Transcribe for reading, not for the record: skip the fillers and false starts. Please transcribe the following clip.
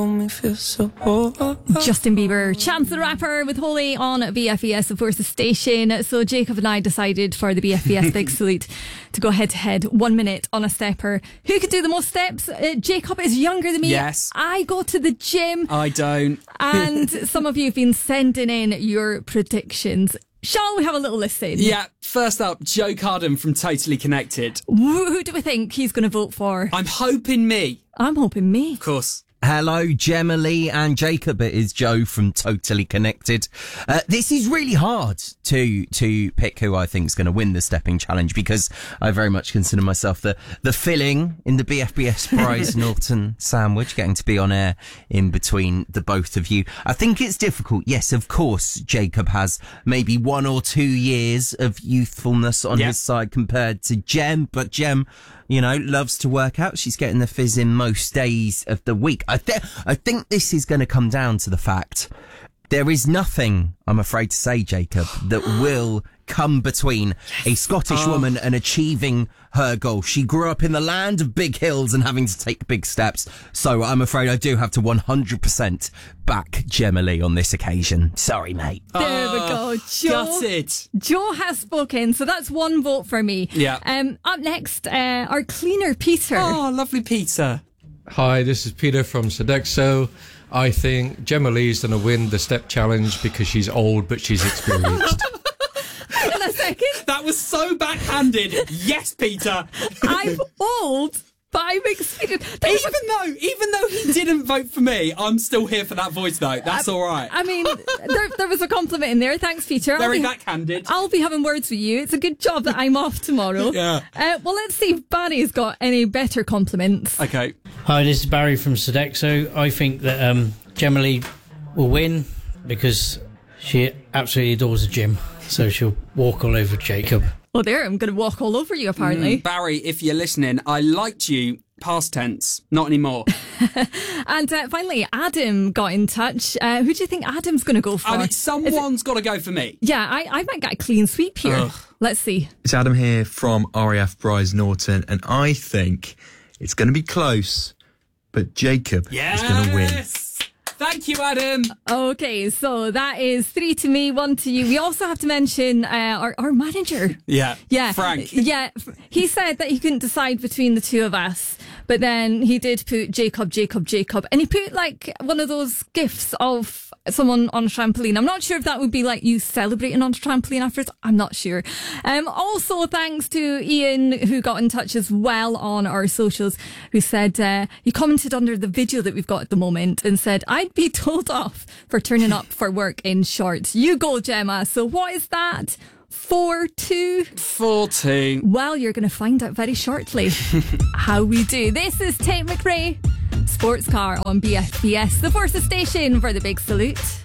Justin Bieber, Chance the Rapper with Holy on BFES, of course, the station. So Jacob and I decided for the BFES Big Salute to go head to head, 1 minute on a stepper. Who could do the most steps? Jacob is younger than me. Yes. I go to the gym. I don't. And some of you have been sending in your predictions. Shall we have a little listen? Yeah, first up, Joe Carden from Totally Connected. Who do we think he's going to vote for? I'm hoping me. I'm hoping me. Of course. Hello, Gemma Lee and Jacob. It is Joe from Totally Connected. This is really hard to pick who I think is going to win the stepping challenge, because I very much consider myself the filling in the BFBS Prize Norton sandwich, getting to be on air in between the both of you. I think it's difficult. Yes, of course, Jacob has maybe 1 or 2 years of youthfulness on his side compared to Gem, but Gem, you know, loves to work out. She's getting the fizz in most days of the week. I think this is going to come down to the fact there is nothing, I'm afraid to say, Jacob, that will come between a Scottish woman and achieving her goal. She grew up in the land of big hills and having to take big steps. So I'm afraid I do have to 100% back Gemma Lee on this occasion. Sorry, mate. There we go. Joe. Gutted. Joe has spoken, so that's 1 vote for me. Yeah. Up next, our cleaner, Peter. Oh, lovely Peter. Hi, this is Peter from Sodexo. I think Gemma Lee's going to win the step challenge because she's old, but she's experienced. Hang on a second. That was so backhanded. Yes, Peter. I'm old, but I'm experienced. Even though he didn't vote for me, I'm still here for that voice note. That's all right. I mean, there was a compliment in there. Thanks, Peter. Very backhanded. I'll be having words with you. It's a good job that I'm off tomorrow. Yeah. Well, let's see if Barry's got any better compliments. Okay. Hi, this is Barry from Sodexo. I think that Gemma Lee will win because she absolutely adores the gym. So she'll walk all over Jacob. Well, there, I'm going to walk all over you, apparently. Barry, if you're listening, I liked you past tense, not anymore. And finally, Adam got in touch. Who do you think Adam's going to go for? I mean, someone's got to go for me. Yeah, I might get a clean sweep here. Ugh. Let's see. It's Adam here from RAF Prize Norton, and I think it's going to be close, but Jacob is going to win. Thank you, Adam. Okay, so that is 3 to me, 1 to you. We also have to mention our manager. Yeah. Yeah. Frank. Yeah. He said that he couldn't decide between the two of us, but then he did put Jacob, and he put like one of those gifs of someone on a trampoline. I'm not sure if that would be like you celebrating on a trampoline afterwards. I'm not sure. Also, thanks to Ian, who got in touch as well on our socials, who said he commented under the video that we've got at the moment and said, I'd be told off for turning up for work in shorts. You go, Gemma. So what is that? 4-2? 4-2. Well, you're going to find out very shortly how we do. This is Tate McRae, Sports Car on BFBS, the Forces station for the Big Salute.